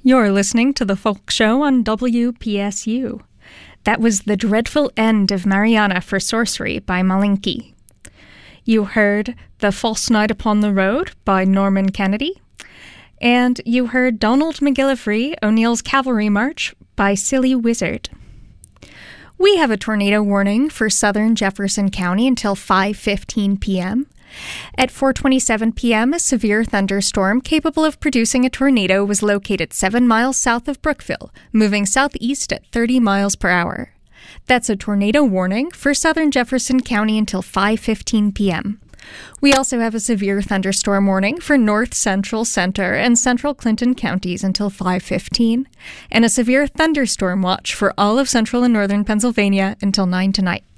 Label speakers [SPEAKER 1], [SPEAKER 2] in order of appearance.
[SPEAKER 1] You're listening to The Folk Show on WPSU. That was The Dreadful End of Mariana for Sorcery by Malinky. You heard The False Night Upon the Road by Norman Kennedy. And you heard Donald McGillivray, O'Neill's Cavalry March by Silly Wizard. We have a tornado warning for southern Jefferson County until 5:15 p.m. At 4:27 p.m., a severe thunderstorm capable of producing a tornado was located 7 miles south of Brookville, moving southeast at 30 miles per hour. That's a tornado warning for southern Jefferson County until 5:15 p.m. We also have a severe thunderstorm warning for north, central, center, and central Clinton counties until 5:15, and a severe thunderstorm watch for all of central and northern Pennsylvania until 9 tonight.